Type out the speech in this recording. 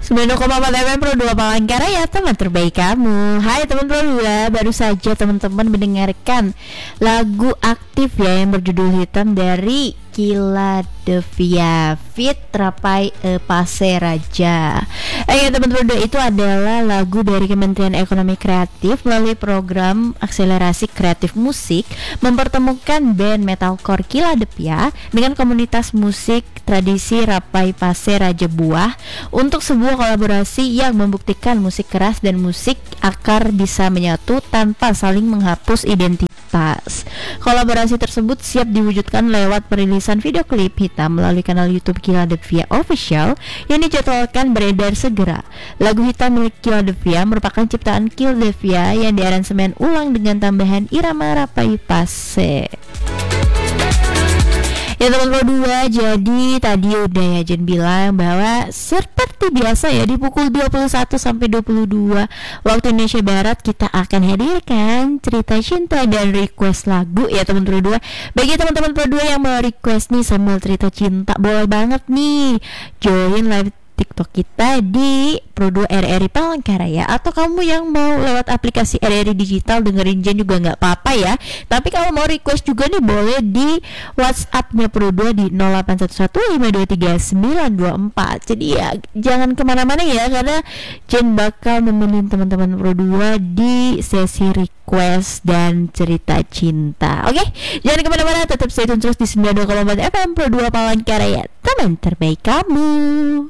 92,4 FM Pro 2 Palangkaraya, teman terbaik kamu. Hai teman Pro 2, baru saja teman-teman mendengarkan lagu aktif ya yang berjudul Hitam dari Kiladevia Fit Rapai Pase Raja. Teman Pro 2, itu adalah lagu dari Kementerian Ekonomi Kreatif melalui program akselerasi kreatif musik, mempertemukan band metalcore Kiladevia dengan komunitas musik tradisi Rapai Pase Raja Buah untuk sebuah kolaborasi yang membuktikan musik keras dan musik akar bisa menyatu tanpa saling menghapus identitas. Kolaborasi tersebut siap diwujudkan lewat perilisan video klip Hitam melalui kanal YouTube Kiladevia Official yang dijadwalkan beredar segera. Lagu Hitam milik Kiladevia merupakan ciptaan Kiladevia yang diaransemen ulang dengan tambahan irama Rapai Pase. Ya teman Pro 2, jadi tadi udah ya Jen bilang bahwa seperti biasa ya di pukul 21 sampai 22 waktu Indonesia Barat kita akan hadirkan cerita cinta dan request lagu ya teman Pro 2. Bagi teman-teman Pro 2 yang mau request nih sambil cerita cinta, boleh banget nih join live TikTok kita di Pro 2 RRI Palangkaraya, atau kamu yang mau lewat aplikasi RRI Digital dengerin Jen juga nggak apa-apa ya. Tapi kalau mau request juga nih boleh di WhatsApp-nya Pro 2 di 0811523924. Jadi ya jangan kemana-mana ya, karena Jen bakal nemenin teman-teman Pro 2 di sesi request dan cerita cinta. Oke, jangan kemana-mana, tetap stay tune terus di 92,4 FM Pro 2 Palangkaraya, teman terbaik kamu.